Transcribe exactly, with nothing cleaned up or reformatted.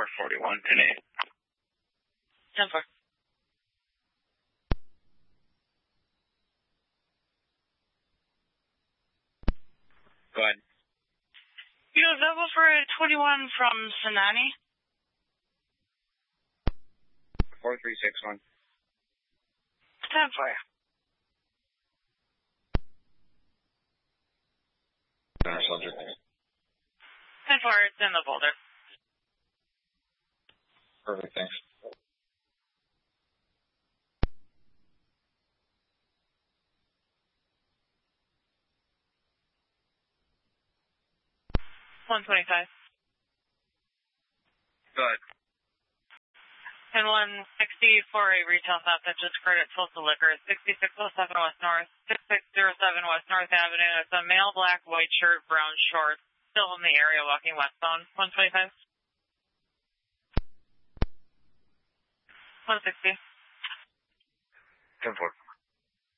forty-one, ten eight. ten four. Go ahead. You know, double for twenty-one from Senani. four three six one. ten four. Uh, subject. ten four, it's in the folder. Perfect, thanks. one twenty-five. Go ahead. And one sixty for a retail theft that just occurred at Tulsa Liquor, sixty-six oh seven West North, sixty-six oh seven West North Avenue. It's a male black, white shirt, brown shorts, still in the area walking westbound. one twenty-five. one sixty. ten four.